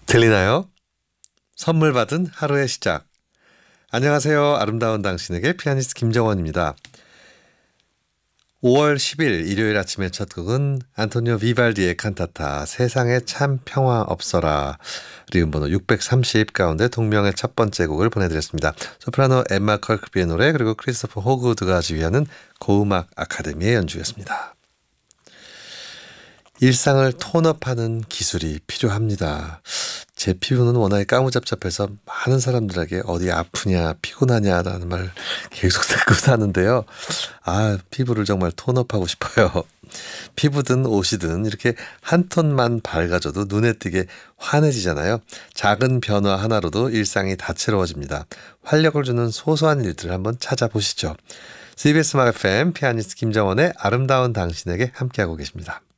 들리나요? 선물 받은 하루의 시작. 안녕하세요. 아름다운 당신에게 피아니스트 김정원입니다. 5월 10일 일요일 아침의 첫 곡은 안토니오 비발디의 칸타타 세상에 참 평화 없어라 리움 번호 630 가운데 동명의 첫 번째 곡을 보내드렸습니다. 소프라노 엠마 컬크비의 노래 그리고 크리스토퍼 호그우드가 지휘하는 고음악 아카데미의 연주였습니다. 일상을 톤업하는 기술이 필요합니다. 제 피부는 워낙에 까무잡잡해서 많은 사람들에게 어디 아프냐 피곤하냐라는 말 계속 듣고 사는데요. 피부를 정말 톤업하고 싶어요. 피부든 옷이든 이렇게 한 톤만 밝아져도 눈에 띄게 환해지잖아요. 작은 변화 하나로도 일상이 다채로워집니다. 활력을 주는 소소한 일들을 한번 찾아보시죠. CBS 음악 FM 피아니스트 김정원의 아름다운 당신에게 함께하고 계십니다.